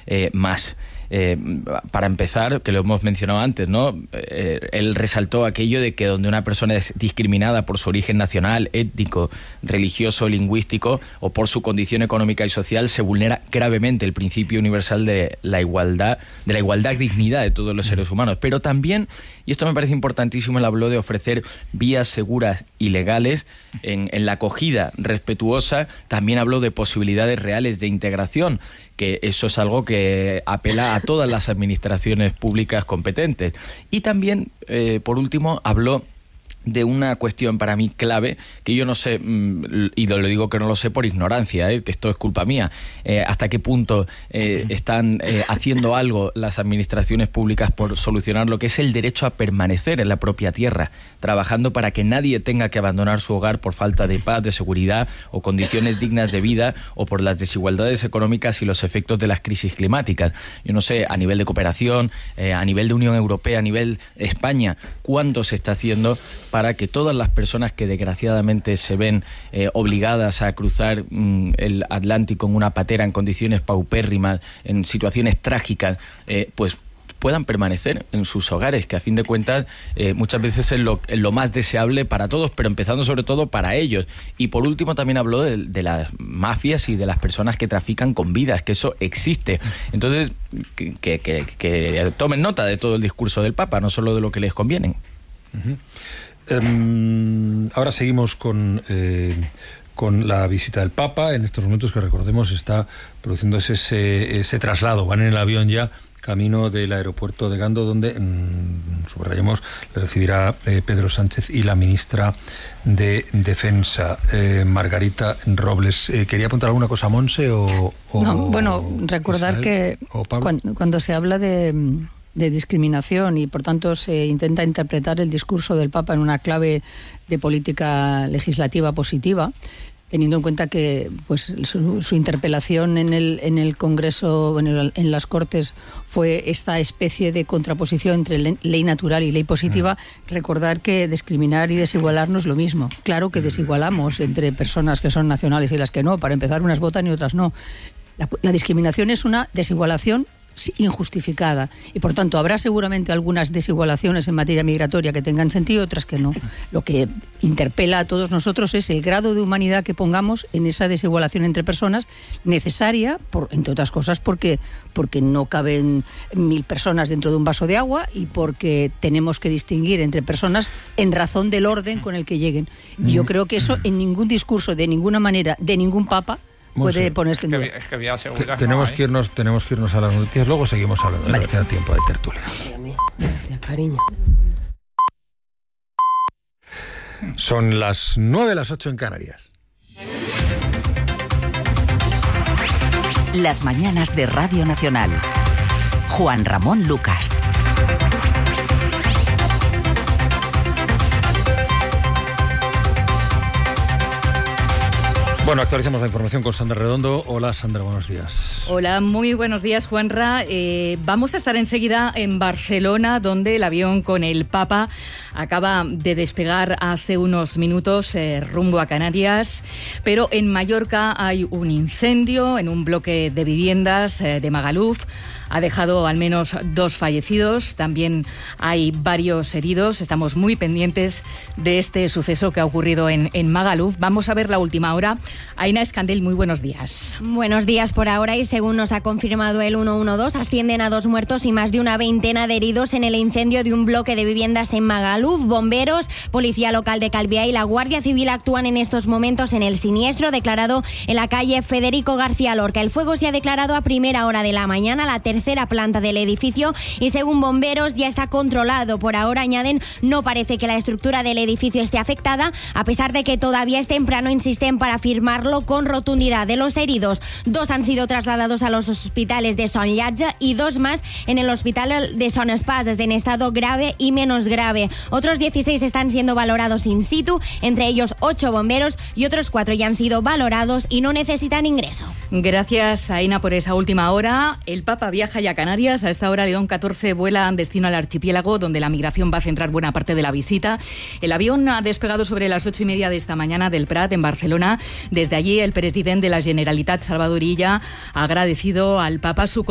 más. Para empezar, que lo hemos mencionado antes, ¿no? Él resaltó aquello de que donde una persona es discriminada por su origen nacional, étnico, religioso, lingüístico o por su condición económica y social, se vulnera gravemente el principio universal de la igualdad y dignidad de todos los seres humanos. Pero también, y esto me parece importantísimo, él habló de ofrecer vías seguras y legales en la acogida respetuosa. También habló de posibilidades reales de integración, que eso es algo que apela a todas las administraciones públicas competentes. Y también, por último, habló de una cuestión para mí clave, que yo no sé, y lo digo que no lo sé por ignorancia, que esto es culpa mía, hasta qué punto están haciendo algo las administraciones públicas por solucionar lo que es el derecho a permanecer en la propia tierra, trabajando para que nadie tenga que abandonar su hogar por falta de paz, de seguridad o condiciones dignas de vida, o por las desigualdades económicas y los efectos de las crisis climáticas. Yo no sé, a nivel de cooperación, a nivel de Unión Europea, a nivel de España, cuánto se está haciendo para que todas las personas que desgraciadamente se ven obligadas a cruzar el Atlántico en una patera en condiciones paupérrimas, en situaciones trágicas, pues puedan permanecer en sus hogares, que a fin de cuentas muchas veces es lo más deseable para todos, pero empezando sobre todo para ellos. Y por último también habló de las mafias y de las personas que trafican con vidas, que eso existe. Entonces, que tomen nota de todo el discurso del Papa, no solo de lo que les conviene. Uh-huh. Ahora seguimos con la visita del Papa. En estos momentos, que recordemos, está produciéndose ese traslado. Van en el avión ya camino del aeropuerto de Gando, donde, subrayemos, le recibirá Pedro Sánchez y la ministra de Defensa, Margarita Robles. ¿Quería apuntar alguna cosa, Monse? No, bueno, recordar Isabel, que cuando se habla de discriminación y por tanto se intenta interpretar el discurso del Papa en una clave de política legislativa positiva, teniendo en cuenta que pues su interpelación en el Congreso, en las Cortes, fue esta especie de contraposición entre ley natural y ley positiva. Recordar que discriminar y desigualar no es lo mismo. Claro que desigualamos entre personas que son nacionales y las que no. Para empezar, unas votan y otras no. La discriminación es una desigualación injustificada y por tanto habrá seguramente algunas desigualaciones en materia migratoria que tengan sentido, otras que no. Lo que interpela a todos nosotros es el grado de humanidad que pongamos en esa desigualación entre personas, necesaria, entre otras cosas, porque no caben 1000 personas dentro de un vaso de agua y porque tenemos que distinguir entre personas en razón del orden con el que lleguen. Y yo creo que eso en ningún discurso, de ninguna manera, de ningún papa, puede ponerse en duda. Es que había seguridad. Tenemos que irnos a las noticias, luego seguimos hablando. Vale. Nos queda tiempo de tertulia. Gracias, cariño. Son las 9, las 8 en Canarias. Las mañanas de Radio Nacional. Juan Ramón Lucas. Bueno, actualizamos la información con Sandra Redondo. Hola, Sandra, buenos días. Hola, muy buenos días, Juanra. Vamos a estar enseguida en Barcelona, donde el avión con el Papa acaba de despegar hace unos minutos rumbo a Canarias. Pero en Mallorca hay un incendio en un bloque de viviendas de Magaluf. Ha dejado al menos 2 fallecidos, también hay varios heridos. Estamos muy pendientes de este suceso que ha ocurrido en Magaluf. Vamos a ver la última hora. Aina Escandel, muy buenos días. Buenos días por ahora, y según nos ha confirmado el 112, ascienden a 2 muertos y más de una veintena de heridos en el incendio de un bloque de viviendas en Magaluf. Bomberos, Policía Local de Calviá y la Guardia Civil actúan en estos momentos en el siniestro declarado en la calle Federico García Lorca. El fuego se ha declarado a primera hora de la mañana, la tercera planta del edificio, y según bomberos ya está controlado. Por ahora, añaden, no parece que la estructura del edificio esté afectada, a pesar de que todavía es temprano. Insisten para afirmarlo con rotundidad. De los heridos, 2 han sido trasladados a los hospitales de Son Llatge y 2 más en el hospital de Son Espases, en estado grave y menos grave. Otros 16 están siendo valorados in situ, entre ellos 8 bomberos, y otros 4 ya han sido valorados y no necesitan ingreso. Gracias, Aina, por esa última hora. El Papa viaja ya a Canarias. A esta hora, León XIV vuela en destino al archipiélago, donde la migración va a centrar buena parte de la visita. El avión ha despegado sobre las 8:30 de esta mañana del Prat, en Barcelona. Desde allí, el presidente de la Generalitat, Salvador Illa, ha agradecido al Papa su